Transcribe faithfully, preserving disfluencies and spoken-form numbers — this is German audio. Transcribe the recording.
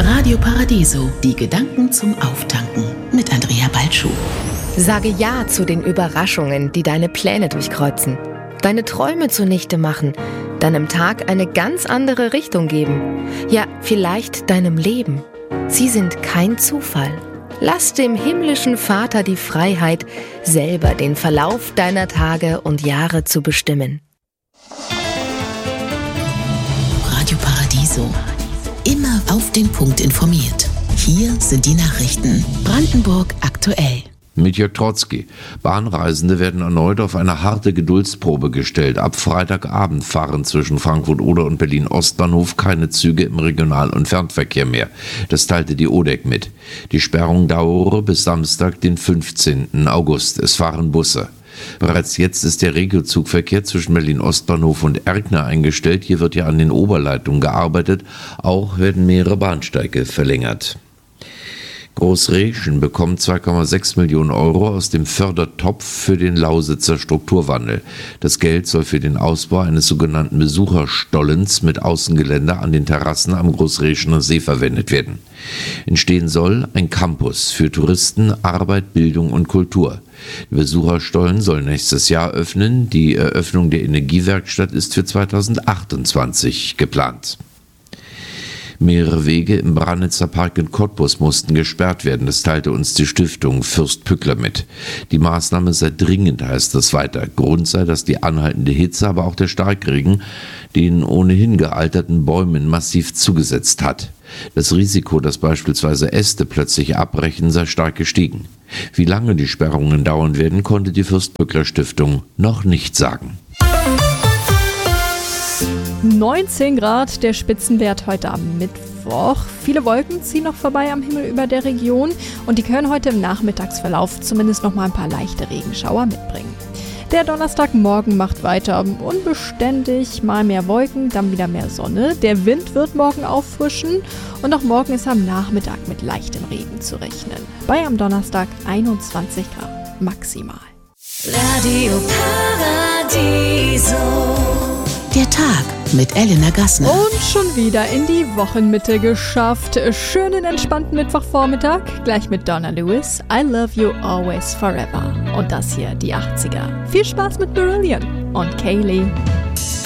Radio Paradiso, die Gedanken zum Auftanken mit Andrea Balschuh. Sage Ja zu den Überraschungen, die deine Pläne durchkreuzen. Deine Träume zunichte machen, deinem Tag eine ganz andere Richtung geben. Ja, vielleicht deinem Leben. Sie sind kein Zufall. Lass dem himmlischen Vater die Freiheit, selber den Verlauf deiner Tage und Jahre zu bestimmen. Radio Paradiso. Immer auf den Punkt informiert. Hier sind die Nachrichten. Brandenburg aktuell. Mit Jörg Trotzki. Bahnreisende werden erneut auf eine harte Geduldsprobe gestellt. Ab Freitagabend fahren zwischen Frankfurt-Oder und Berlin-Ostbahnhof keine Züge im Regional- und Fernverkehr mehr. Das teilte die O D E C mit. Die Sperrung dauere bis Samstag, den fünfzehnten August. Es fahren Busse. Bereits jetzt ist der Regiozugverkehr zwischen Berlin-Ostbahnhof und Erkner eingestellt. Hier wird ja an den Oberleitungen gearbeitet. Auch werden mehrere Bahnsteige verlängert. Großreschen bekommt zwei Komma sechs Millionen Euro aus dem Fördertopf für den Lausitzer Strukturwandel. Das Geld soll für den Ausbau eines sogenannten Besucherstollens mit Außengeländer an den Terrassen am Großreschener See verwendet werden. Entstehen soll ein Campus für Touristen, Arbeit, Bildung und Kultur. Der Besucherstollen soll nächstes Jahr öffnen. Die Eröffnung der Energiewerkstatt ist für zweitausendachtundzwanzig geplant. Mehrere Wege im Branitzer Park in Cottbus mussten gesperrt werden. Das teilte uns die Stiftung Fürst Pückler mit. Die Maßnahme sei dringend, heißt es weiter. Grund sei, dass die anhaltende Hitze, aber auch der Starkregen den ohnehin gealterten Bäumen massiv zugesetzt hat. Das Risiko, dass beispielsweise Äste plötzlich abbrechen, sei stark gestiegen. Wie lange die Sperrungen dauern werden, konnte die Fürst Pückler Stiftung noch nicht sagen. neunzehn Grad, der Spitzenwert heute am Mittwoch. Viele Wolken ziehen noch vorbei am Himmel über der Region und die können heute im Nachmittagsverlauf zumindest noch mal ein paar leichte Regenschauer mitbringen. Der Donnerstagmorgen macht weiter unbeständig, mal mehr Wolken, dann wieder mehr Sonne. Der Wind wird morgen auffrischen und auch morgen ist am Nachmittag mit leichtem Regen zu rechnen. Bei am Donnerstag einundzwanzig Grad maximal. Radio Paradiso. Der Tag mit Elena Gassner. Und schon wieder in die Wochenmitte geschafft. Schönen entspannten Mittwochvormittag. Gleich mit Donna Lewis. I love you always forever. Und das hier die achtziger. Viel Spaß mit Marillion und Kaylee.